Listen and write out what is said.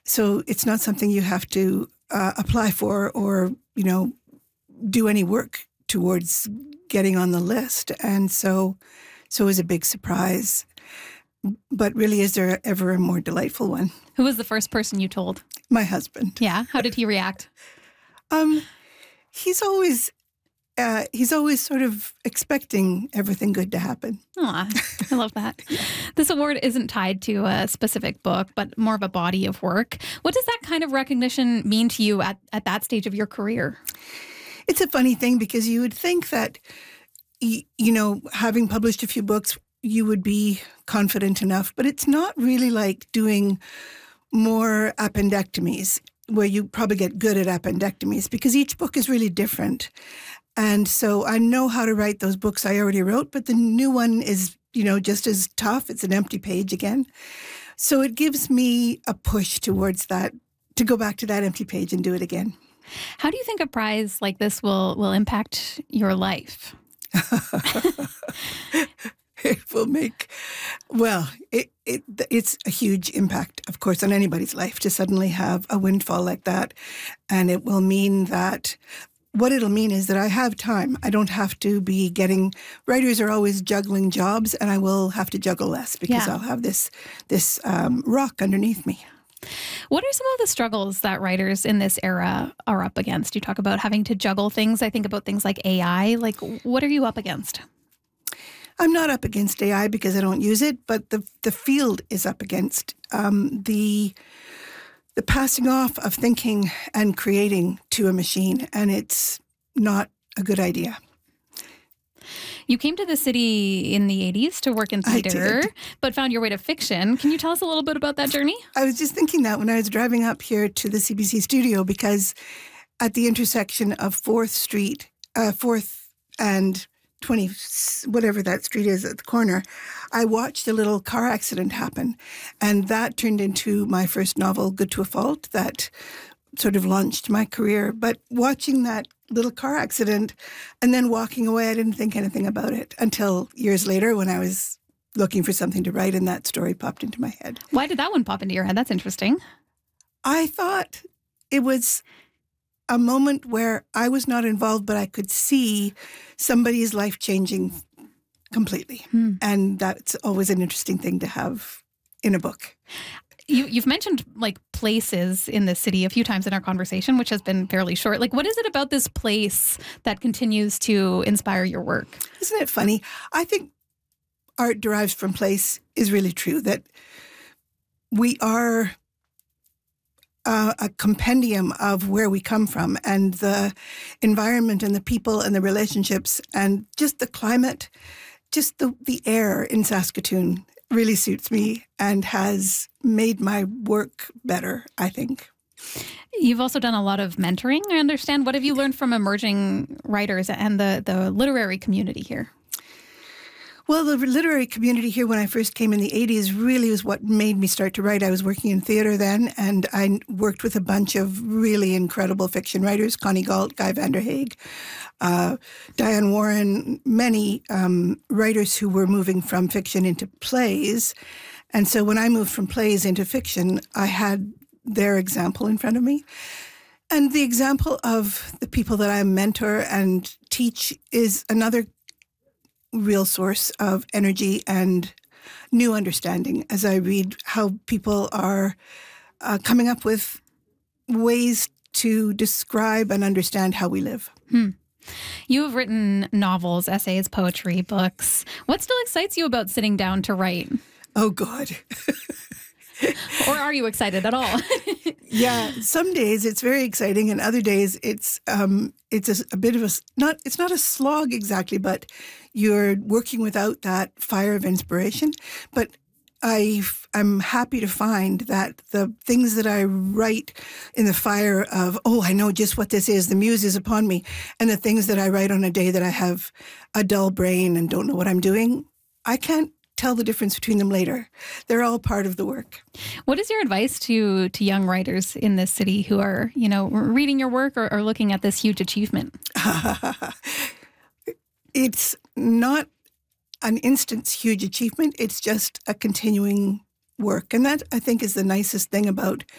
So it's not something you have to apply for or, do any work towards getting on the list. And so it was a big surprise. But really, is there ever a more delightful one? Who was the first person you told? My husband. Yeah. How did he react? He's always sort of expecting everything good to happen. Aw, I love that. This award isn't tied to a specific book, but more of a body of work. What does that kind of recognition mean to you at that stage of your career? It's a funny thing because you would think that, having published a few books, you would be confident enough, but it's not really like doing more appendectomies where you probably get good at appendectomies because each book is really different. And so I know how to write those books I already wrote, but the new one is, just as tough. It's an empty page again. So it gives me a push towards that, to go back to that empty page and do it again. How do you think a prize like this will impact your life? It will it's a huge impact, of course, on anybody's life to suddenly have a windfall like that. And it will mean that what it'll mean is that I have time. I don't have to be writers are always juggling jobs, and I will have to juggle less because I'll have this rock underneath me. What are some of the struggles that writers in this era are up against? You talk about having to juggle things. I think about things like AI. Like, what are you up against? I'm not up against AI because I don't use it, but the field is up against the passing off of thinking and creating to a machine, and it's not a good idea. You came to the city in the 80s to work in theater, but found your way to fiction. Can you tell us a little bit about that journey? I was just thinking that when I was driving up here to the CBC studio, because at the intersection of 4th and 20, whatever that street is at the corner, I watched a little car accident happen. And that turned into my first novel, Good to a Fault, that sort of launched my career. But watching that little car accident and then walking away, I didn't think anything about it until years later when I was looking for something to write and that story popped into my head. Why did that one pop into your head? That's interesting. I thought it was a moment where I was not involved, but I could see somebody's life changing completely. And that's always an interesting thing to have in a book. You've mentioned like places in the city a few times in our conversation, which has been fairly short. Like, what is it about this place that continues to inspire your work? Isn't it funny? I think art derives from place is really true, that we are a compendium of where we come from and the environment and the people and the relationships and just the climate, just the air in Saskatoon really suits me and has made my work better, I think. You've also done a lot of mentoring, I understand. What have you learned from emerging writers and the literary community here? Well, the literary community here when I first came in the 80s really was what made me start to write. I was working in theater then, and I worked with a bunch of really incredible fiction writers, Connie Galt, Guy Vanderhaeghe, Diane Warren, many writers who were moving from fiction into plays. And so when I moved from plays into fiction, I had their example in front of me. And the example of the people that I mentor and teach is another real source of energy and new understanding as I read how people are coming up with ways to describe and understand how we live. You have written novels, essays, poetry, books. What still excites you about sitting down to write? Oh, God. Or are you excited at all? Yeah, some days it's very exciting, and other days it's a bit of it's not a slog exactly, but you're working without that fire of inspiration. But I'm happy to find that the things that I write in the fire of, I know just what this is, the muse is upon me, and the things that I write on a day that I have a dull brain and don't know what I'm doing, I can't tell the difference between them later. They're all part of the work. What is your advice to young writers in this city who are, reading your work or looking at this huge achievement? It's not an instant huge achievement. It's just a continuing work. And that, I think, is the nicest thing about